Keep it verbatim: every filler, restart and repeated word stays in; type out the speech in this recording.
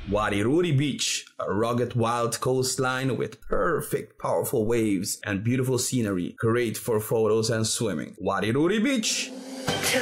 Wadiruri Beach, a rugged wild coastline with perfect powerful waves and beautiful scenery, great for photos and swimming. Wadiruri Beach!